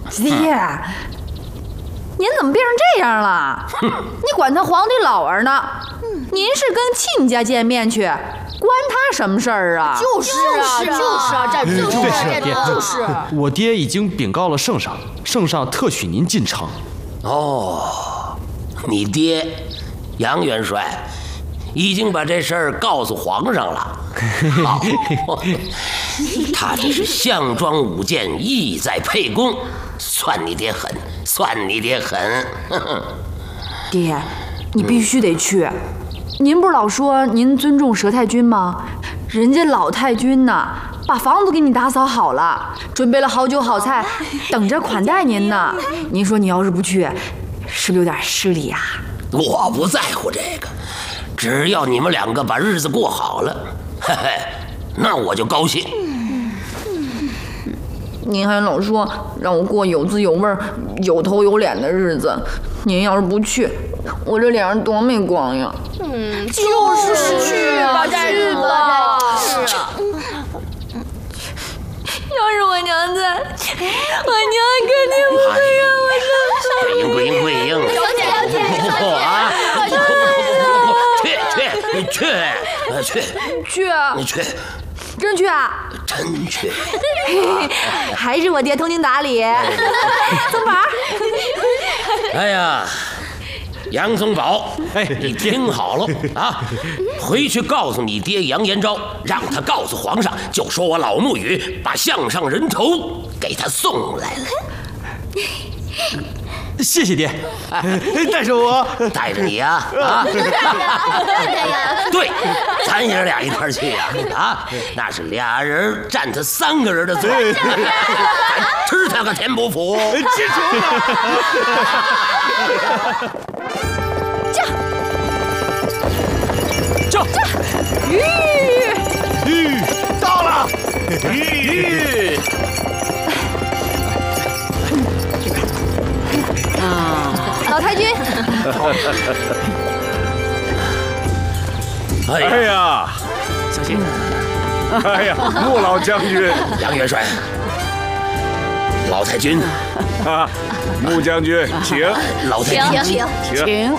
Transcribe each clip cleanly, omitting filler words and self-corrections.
爹，您怎么变成这样了？你管他皇帝老儿呢？您是跟亲家见面去，关他什么事儿啊？ 就是啊，就是。 我爹已经禀告了圣上，圣上特许您进城。 哦，你爹杨元帅已经把这事儿告诉皇上了。好，他这是项庄舞剑，意在沛公，算你爹狠，算你爹狠。 爹，你必须得去。您不是老说您尊重佘太君吗？人家老太君呢，把房子给你打扫好了，准备了好酒好菜，等着款待您呢。您说你要是不去，是不是有点失礼啊？ 我不在乎这个，只要你们两个把日子过好了，嘿嘿，那我就高兴。 您还老说让我过有滋有味、有头有脸的日子，您要是不去，我这脸上多没光呀！ 就是去吧，去吧。 是啊。要是我娘在，我娘肯定不会让我上。 桂英， 小姐啊！去， 真去啊？ 真去。 还是我爹通情达理。宗宝。 哎呀，杨宗保，你听好了啊！回去告诉你爹杨延昭，让他告诉皇上，就说我老沐雨把项上人头给他送来了。 谢谢爹，带着我， 带着你呀，啊，对，咱爷俩一块去呀，啊，那是俩人占他3个人的罪，咱吃他个天不服。 记住了。驾！ 到了！ 老太君。 哎呀， 小心！ 哎呀，穆老将军， 杨元帅，老太君， 啊，穆将军，请。 老太君， 请。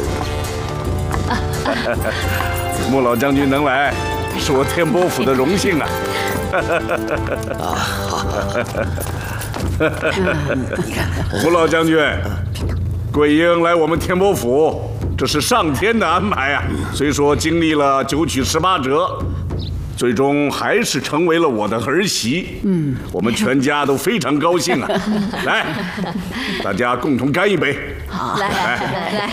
穆老将军能来，是我天波府的荣幸啊！穆老将军，桂英来我们天波府，这是上天的安排啊！虽说经历了9曲18折，最终还是成为了我的儿媳。我们全家都非常高兴啊！来，大家共同干一杯。 好，来。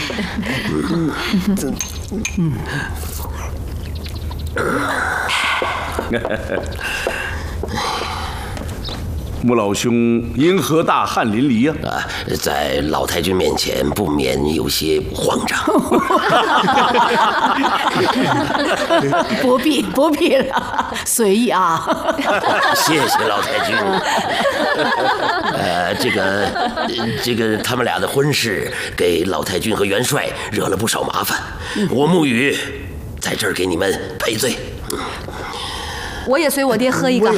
穆老兄因何大汗淋漓呀？ 啊，在老太君面前不免有些慌张。 不必了，随意啊。 谢谢老太君。这个他们俩的婚事给老太君和元帅惹了不少麻烦，我沐雨在这儿给你们赔罪。 我也随我爹喝一个。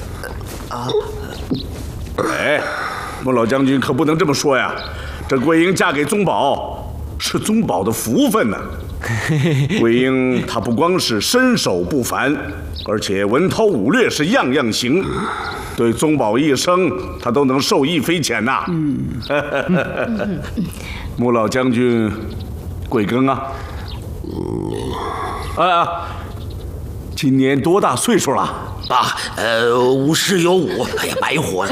哎，穆老将军可不能这么说呀！这桂英嫁给宗保，是宗保的福分呢。桂英她不光是身手不凡，而且文韬武略是样样行，对宗保一生她都能受益匪浅呐。穆老将军贵庚啊？今年多大岁数了 ？50有5，哎呀，白活了。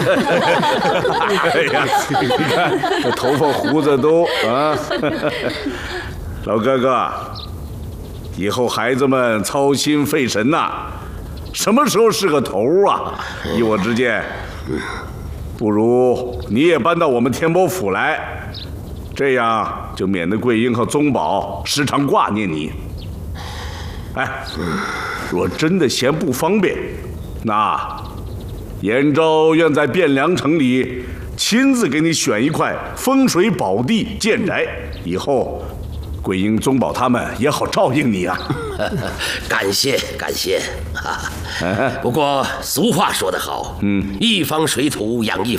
哎呀，你看这头发胡子都啊！老哥哥，以后孩子们操心费神呐，什么时候是个头啊？依我之见，不如你也搬到我们天波府来，这样就免得桂英和宗保时常挂念你。哎，若真的嫌不方便，那延昭愿在汴梁城里亲自给你选一块风水宝地建宅，以后桂英、宗保他们也好照应你啊。 感谢。不过俗话说得好，一方水土养一